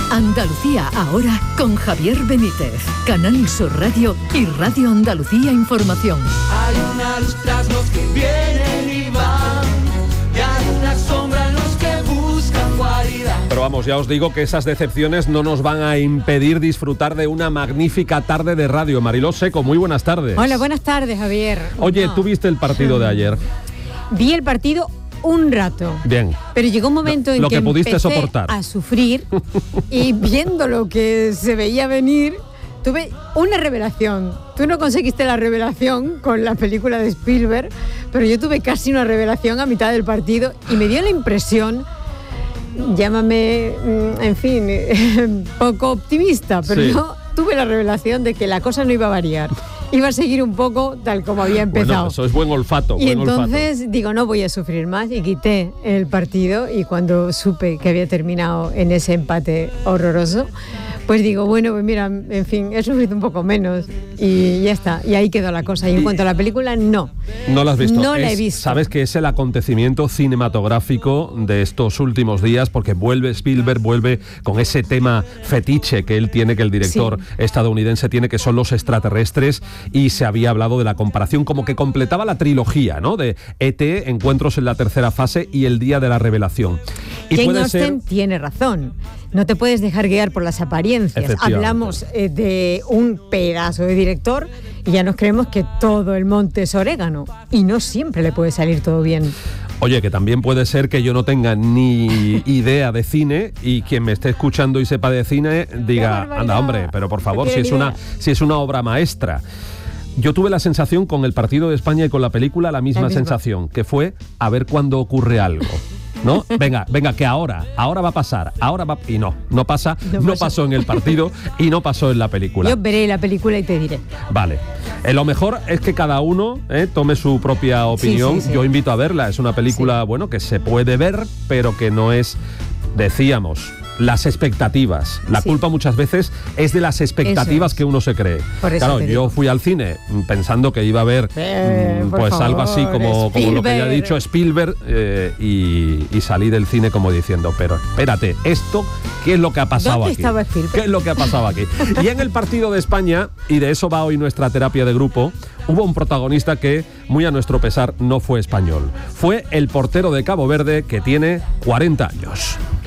Andalucía ahora con Javier Benítez, Canal Sur Radio y Radio Andalucía Información. Hay una luz tras los que vienen y van, y hay una sombra en los que buscan guarida. Pero vamos, ya os digo que esas decepciones no nos van a impedir disfrutar de una magnífica tarde de radio. Mariló Seco, muy buenas tardes. Hola, buenas tardes, Javier. Oye, ¿tú viste el partido de ayer? Vi el partido un rato. Bien. Pero llegó un momento en lo que pudiste empecé soportar a sufrir y viendo lo que se veía venir, tuve una revelación. Tú no conseguiste la revelación con la película de Spielberg, pero yo tuve casi una revelación a mitad del partido y me dio la impresión, llámame, en fin, poco optimista, pero Sí. yo tuve la revelación de que la cosa no iba a variar. Iba a seguir un poco tal como había empezado. Bueno, eso es buen olfato. Y buen entonces olfato. digo, no voy a sufrir más, y quité el partido, y cuando supe que había terminado en ese empate horroroso, pues digo, bueno, pues mira, en fin, he sufrido un poco menos y ya está, y ahí quedó la cosa. Y en cuanto a la película, no. No la has visto. No la he visto. Sabes que es el acontecimiento cinematográfico de estos últimos días, porque vuelve Spielberg, vuelve con ese tema fetiche que él tiene, que el director estadounidense tiene, que son los extraterrestres, y se había hablado de la comparación, como que completaba la trilogía, ¿no? De E.T., Encuentros en la tercera fase y El día de la revelación. Y Jane puede Austen tiene razón. No te puedes dejar guiar por las apariencias. Efectivamente. Hablamos de un pedazo de director y ya nos creemos que todo el monte es orégano. Y no siempre le puede salir todo bien. Oye, que también puede ser que yo no tenga ni idea de cine y quien me esté escuchando y sepa de cine diga, anda hombre, pero por favor, si es una obra maestra. Yo tuve la sensación con el partido de España y con la película, la misma sensación, que fue a ver cuándo ocurre algo. ¿No? Venga, que ahora va a pasar, y no pasa, no pasó en el partido y no pasó en la película. Yo veré la película y te diré. Vale. Lo mejor es que cada uno tome su propia opinión. Sí. Yo invito a verla. Es una película, bueno, que se puede ver, pero que no es, decíamos, las expectativas. La culpa muchas veces es de las expectativas que uno se cree. Claro, yo fui al cine pensando que iba a ver pues favor, algo así como lo que ya he dicho, Spielberg, y salí del cine como diciendo, pero espérate, ¿esto qué es lo que ha pasado aquí? ¿Qué es lo que ha pasado aquí? Y en el partido de España, y de eso va hoy nuestra terapia de grupo, hubo un protagonista que, muy a nuestro pesar, no fue español. Fue el portero de Cabo Verde, que tiene 40 años.